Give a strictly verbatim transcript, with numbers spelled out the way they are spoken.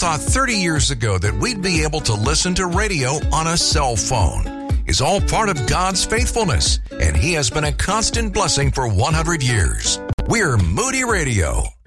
thought thirty years ago that we'd be able to listen to radio on a cell phone is all part of God's faithfulness, and He has been a constant blessing for one hundred years. We're Moody Radio.